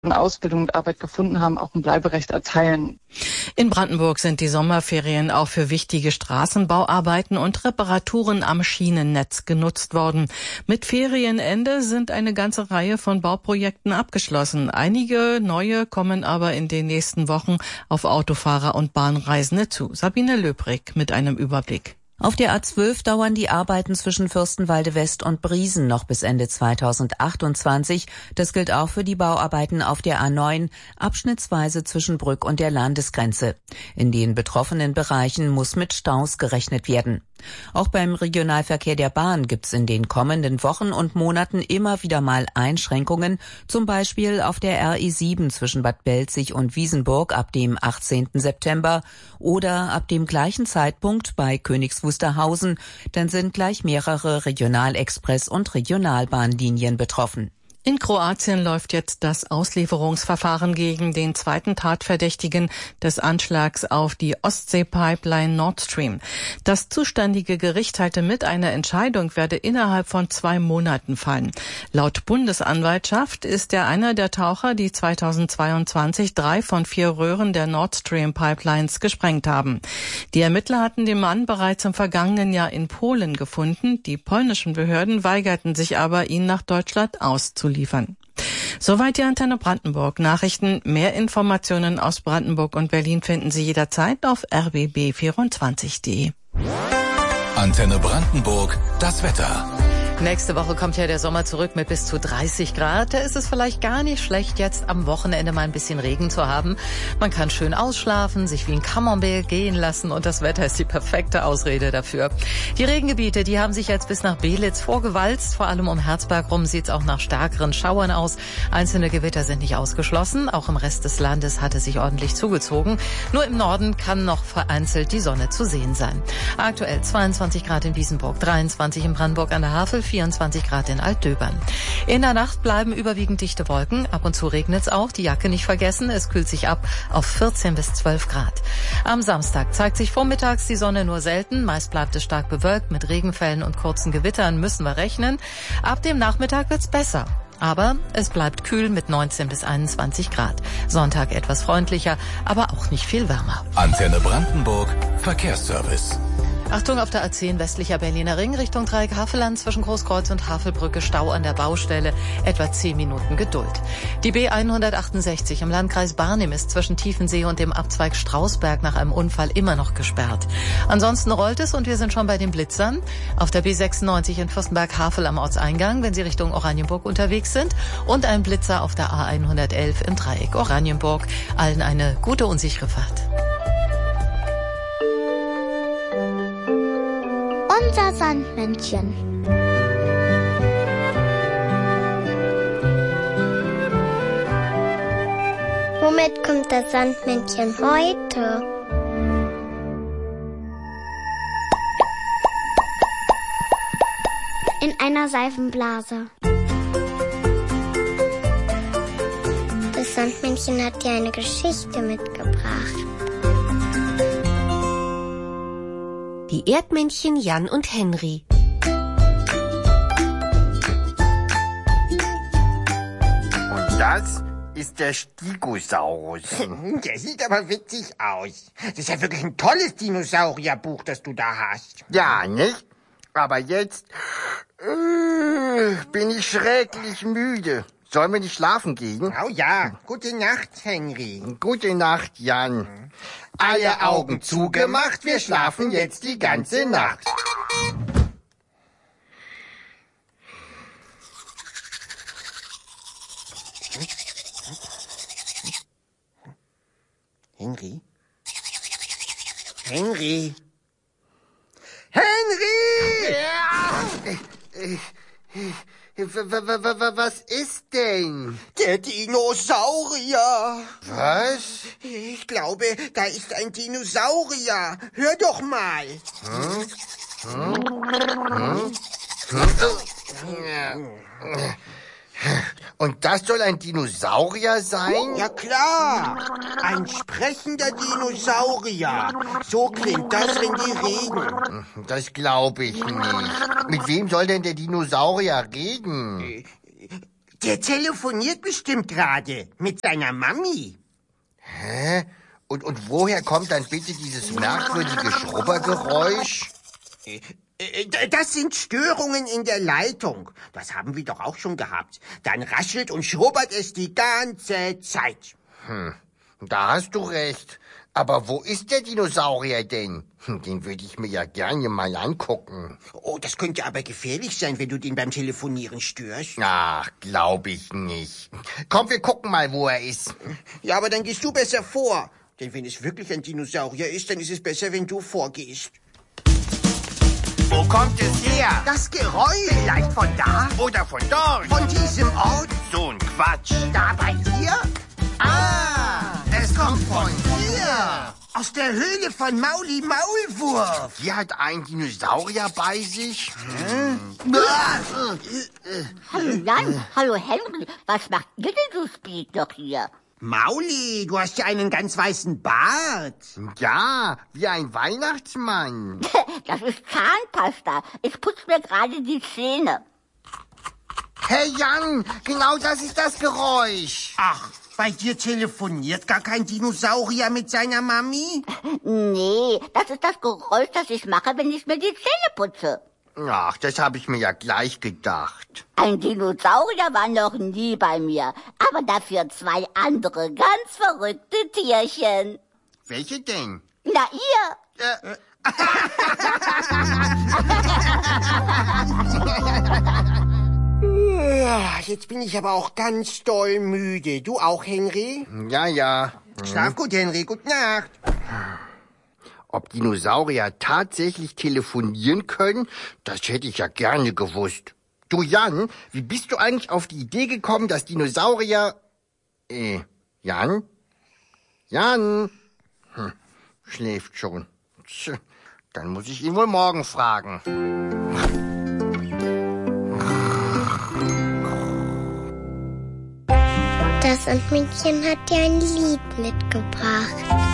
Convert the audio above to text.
Ausbildung und Arbeit gefunden haben, auch ein Bleiberecht erteilen. In Brandenburg sind die Sommerferien auch für wichtige Straßenbauarbeiten und Reparaturen am Schienennetz genutzt worden. Mit Ferienende sind eine ganze Reihe von Bauprojekten abgeschlossen. Einige neue kommen aber in den nächsten Wochen auf Autofahrer und Bahnreisende zu. Sabine Löbrig mit einem Überblick. Auf der A12 dauern die Arbeiten zwischen Fürstenwalde West und Briesen noch bis Ende 2028. Das gilt auch für die Bauarbeiten auf der A9, abschnittsweise zwischen Brück und der Landesgrenze. In den betroffenen Bereichen muss mit Staus gerechnet werden. Auch beim Regionalverkehr der Bahn gibt's in den kommenden Wochen und Monaten immer wieder mal Einschränkungen, zum Beispiel auf der RE7 zwischen Bad Belzig und Wiesenburg ab dem 18. September oder ab dem gleichen Zeitpunkt bei Königs Wusterhausen, dann sind gleich mehrere Regionalexpress- und Regionalbahnlinien betroffen. In Kroatien läuft jetzt das Auslieferungsverfahren gegen den zweiten Tatverdächtigen des Anschlags auf die Ostsee-Pipeline Nord Stream. Das zuständige Gericht teilte mit, eine Entscheidung werde innerhalb von 2 Monaten fallen. Laut Bundesanwaltschaft ist er einer der Taucher, die 2022 3 von 4 Röhren der Nord Stream Pipelines gesprengt haben. Die Ermittler hatten den Mann bereits im vergangenen Jahr in Polen gefunden. Die polnischen Behörden weigerten sich aber, ihn nach Deutschland auszuliefern. Soweit die Antenne Brandenburg. Nachrichten, mehr Informationen aus Brandenburg und Berlin finden Sie jederzeit auf rbb24.de. Antenne Brandenburg, das Wetter. Nächste Woche kommt ja der Sommer zurück mit bis zu 30 Grad. Da ist es vielleicht gar nicht schlecht, jetzt am Wochenende mal ein bisschen Regen zu haben. Man kann schön ausschlafen, sich wie ein Camembert gehen lassen und das Wetter ist die perfekte Ausrede dafür. Die Regengebiete, die haben sich jetzt bis nach Belitz vorgewalzt. Vor allem um Herzberg rum sieht es auch nach stärkeren Schauern aus. Einzelne Gewitter sind nicht ausgeschlossen. Auch im Rest des Landes hat es sich ordentlich zugezogen. Nur im Norden kann noch vereinzelt die Sonne zu sehen sein. Aktuell 22 Grad in Wiesenburg, 23 in Brandenburg an der Havel, 24 Grad in Altdöbern. In der Nacht bleiben überwiegend dichte Wolken. Ab und zu regnet es auch. Die Jacke nicht vergessen. Es kühlt sich ab auf 14 bis 12 Grad. Am Samstag zeigt sich vormittags die Sonne nur selten. Meist bleibt es stark bewölkt. Mit Regenfällen und kurzen Gewittern müssen wir rechnen. Ab dem Nachmittag wird's besser. Aber es bleibt kühl mit 19 bis 21 Grad. Sonntag etwas freundlicher, aber auch nicht viel wärmer. Antenne Brandenburg, Verkehrsservice. Achtung auf der A10 westlicher Berliner Ring Richtung Dreieck Havelland zwischen Großkreuz und Havelbrücke Stau an der Baustelle, etwa 10 Minuten Geduld. Die B168 im Landkreis Barnim ist zwischen Tiefensee und dem Abzweig Strausberg nach einem Unfall immer noch gesperrt. Ansonsten rollt es und wir sind schon bei den Blitzern. Auf der B96 in Fürstenberg-Havel am Ortseingang, wenn Sie Richtung Oranienburg unterwegs sind, und ein Blitzer auf der A111 im Dreieck Oranienburg. Allen eine gute und sichere Fahrt. Unser Sandmännchen. Womit kommt das Sandmännchen heute? In einer Seifenblase. Das Sandmännchen hat dir eine Geschichte mitgebracht. Die Erdmännchen Jan und Henry. Und das ist der Stegosaurus. Der sieht aber witzig aus. Das ist ja wirklich ein tolles Dinosaurierbuch, das du da hast. Ja, nicht? Aber jetzt bin ich schrecklich müde. Sollen wir nicht schlafen gehen? Oh ja, gute Nacht, Henry. Gute Nacht, Jan. Alle Augen zugemacht, wir schlafen jetzt die ganze Nacht. Henry? Henry? Henry! Was ist denn? Der Dinosaurier. Was? Ich glaube, da ist ein Dinosaurier. Hör doch mal. Und das soll ein Dinosaurier sein? Ja klar, ein sprechender Dinosaurier. So klingt das, wenn die reden. Das glaube ich nicht. Mit wem soll denn der Dinosaurier reden? Der telefoniert bestimmt gerade mit seiner Mami. Hä? Und woher kommt dann bitte dieses merkwürdige Schrubbergeräusch? Das sind Störungen in der Leitung. Das haben wir doch auch schon gehabt. Dann raschelt und schrubbert es die ganze Zeit. Da hast du recht. Aber wo ist der Dinosaurier denn? Den würde ich mir ja gerne mal angucken. Oh, das könnte aber gefährlich sein, wenn du den beim Telefonieren störst. Ach, glaube ich nicht. Komm, wir gucken mal, wo er ist. Ja, aber dann gehst du besser vor. Denn wenn es wirklich ein Dinosaurier ist, dann ist es besser, wenn du vorgehst. Wo kommt es her? Das Geräusch. Vielleicht von da? Oder von dort? Von diesem Ort? So ein Quatsch. Da bei dir? Es kommt von hier. Aus der Höhle von Mauli Maulwurf. Hier hat ein Dinosaurier bei sich. Hallo Jan, hallo Henry, was macht ihr denn so spät noch hier? Mauli, du hast ja einen ganz weißen Bart. Ja, wie ein Weihnachtsmann. Das ist Zahnpasta. Ich putze mir gerade die Zähne. Hey Jan, genau das ist das Geräusch. Ach, bei dir telefoniert gar kein Dinosaurier mit seiner Mami? Nee, das ist das Geräusch, das ich mache, wenn ich mir die Zähne putze. Ach, das habe ich mir ja gleich gedacht. Ein Dinosaurier war noch nie bei mir, aber dafür 2 andere ganz verrückte Tierchen. Welche denn? Na, ihr. Jetzt bin ich aber auch ganz doll müde. Du auch, Henry? Ja. Schlaf gut, Henry. Gute Nacht. Ob Dinosaurier tatsächlich telefonieren können, das hätte ich ja gerne gewusst. Du Jan, wie bist du eigentlich auf die Idee gekommen, dass Dinosaurier... Jan? Schläft schon. Tch, dann muss ich ihn wohl morgen fragen. Das Sandmännchen hat dir ein Lied mitgebracht.